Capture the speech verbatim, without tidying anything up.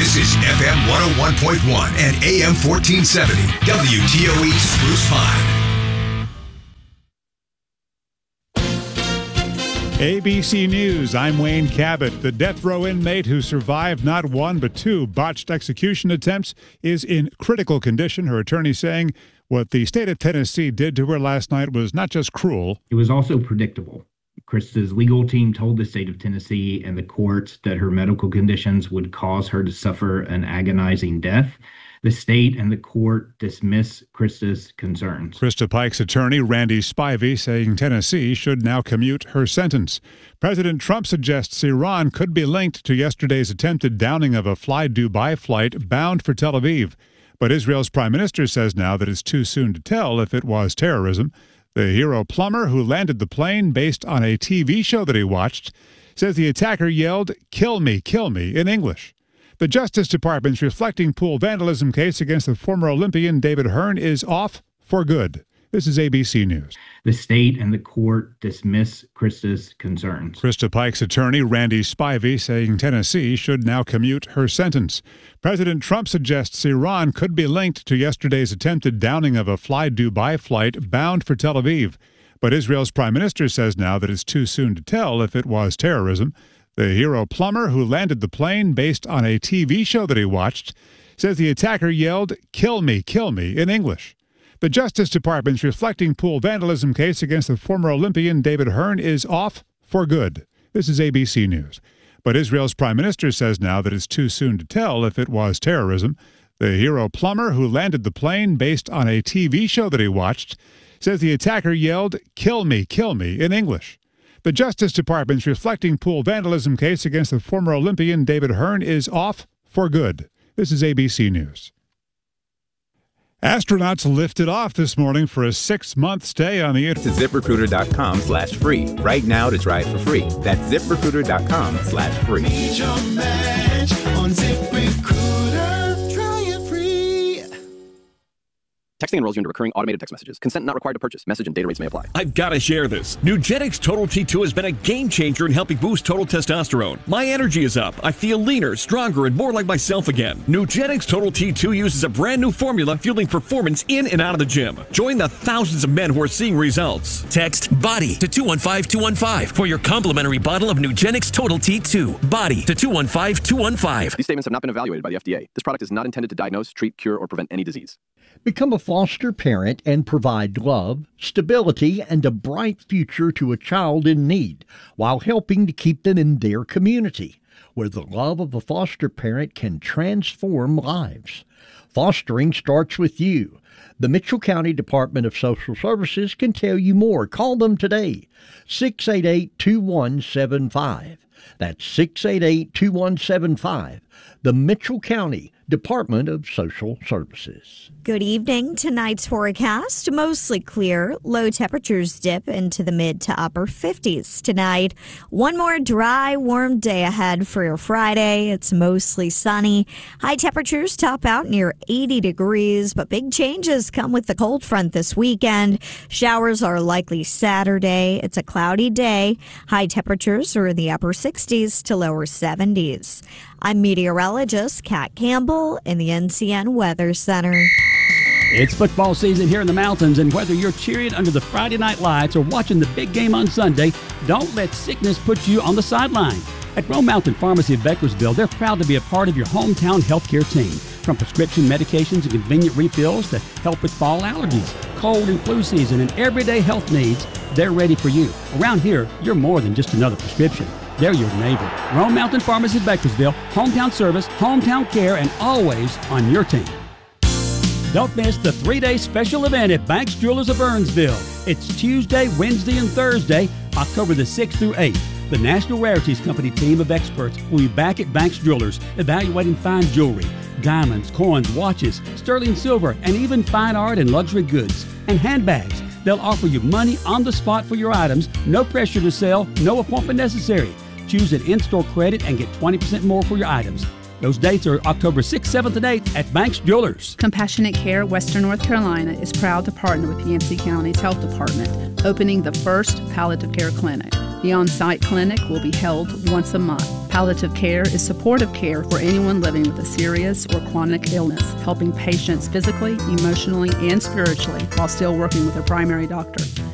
This is F M one oh one point one and A M fourteen seventy, W T O E Spruce Pine. A B C News, I'm Wayne Cabot. The death row inmate who survived not one but two botched execution attempts is in critical condition. Her attorney saying what the state of Tennessee did to her last night was not just cruel. It was also predictable. Krista's legal team told the state of Tennessee and the courts that her medical conditions would cause her to suffer an agonizing death. The state and the court dismiss Krista's concerns. Krista Pike's attorney, Randy Spivey, saying Tennessee should now commute her sentence. President Trump suggests Iran could be linked to yesterday's attempted downing of a Fly Dubai flight bound for Tel Aviv. But Israel's prime minister says now that it's too soon to tell if it was terrorism. The hero plumber who landed the plane based on a T V show that he watched says the attacker yelled, "Kill me, kill me," in English. The Justice Department's reflecting pool vandalism case against the former Olympian David Hearn is off for good. This is A B C News. The state and the court dismiss Krista's concerns. Krista Pike's attorney, Randy Spivey, saying Tennessee should now commute her sentence. President Trump suggests Iran could be linked to yesterday's attempted downing of a Fly Dubai flight bound for Tel Aviv. But Israel's prime minister says now that it's too soon to tell if it was terrorism. The hero plumber who landed the plane based on a T V show that he watched says the attacker yelled, "Kill me, kill me," in English. The Justice Department's reflecting pool vandalism case against the former Olympian David Hearn is off for good. This is A B C News. But Israel's prime minister says now that it's too soon to tell if it was terrorism. The hero plumber who landed the plane based on a T V show that he watched says the attacker yelled, "Kill me, kill me," in English. The Justice Department's reflecting pool vandalism case against the former Olympian David Hearn is off for good. This is A B C News. Astronauts lifted off this morning for a six-month stay on the internet. ZipRecruiter.com slash free. Right now to try it for free. That's ZipRecruiter.com slash free. Meet your match on ZipRecruiter. Try it free. Texting enrolls you into recurring automated text messages. Consent not required to purchase. Message and data rates may apply. I've got to share this. Nugenix Total T two has been a game changer in helping boost total testosterone. My energy is up. I feel leaner, stronger, and more like myself again. Nugenix Total T two uses a brand new formula fueling performance in and out of the gym. Join the thousands of men who are seeing results. Text BODY to two one five two one five for your complimentary bottle of Nugenix Total T two. BODY to two one five two one five. These statements have not been evaluated by the F D A. This product is not intended to diagnose, treat, cure, or prevent any disease. Become a foster parent and provide love, stability, and a bright future to a child in need while helping to keep them in their community, where the love of a foster parent can transform lives. Fostering starts with you. The Mitchell County Department of Social Services can tell you more. Call them today, six eight eight, two one seven five. That's six eight eight, two one seven five. The Mitchell County Department of Social Services. Good evening. Tonight's forecast, mostly clear. Low temperatures dip into the mid to upper fifties tonight. One more dry, warm day ahead for your Friday. It's mostly sunny. High temperatures top out near eighty degrees, but big changes come with the cold front this weekend. Showers are likely Saturday. It's a cloudy day. High temperatures are in the upper sixties to lower seventies. I'm meteorologist Kat Campbell in the N C N Weather Center. It's football season here in the mountains, and whether you're cheering under the Friday night lights or watching the big game on Sunday, don't let sickness put you on the sideline. At Rome Mountain Pharmacy of Bakersville, they're proud to be a part of your hometown healthcare team. From prescription medications and convenient refills to help with fall allergies, cold and flu season, and everyday health needs, they're ready for you. Around here, you're more than just another prescription. They're your neighbor. Rome Mountain Pharmacy of Bakersville, hometown service, hometown care, and always on your team. Don't miss the three-day special event at Banks Jewelers of Burnsville. It's Tuesday, Wednesday, and Thursday, October the sixth through eighth. The National Rarities Company team of experts will be back at Banks Jewelers evaluating fine jewelry, diamonds, coins, watches, sterling silver, and even fine art and luxury goods, and handbags. They'll offer you money on the spot for your items, no pressure to sell, no appointment necessary. Choose an in-store credit and get twenty percent more for your items. Those dates are October sixth, seventh, and eighth at Banks Jewelers. Compassionate Care Western North Carolina is proud to partner with Yancey County's Health Department, opening the first palliative care clinic. The on-site clinic will be held once a month. Palliative care is supportive care for anyone living with a serious or chronic illness, helping patients physically, emotionally, and spiritually while still working with a primary doctor.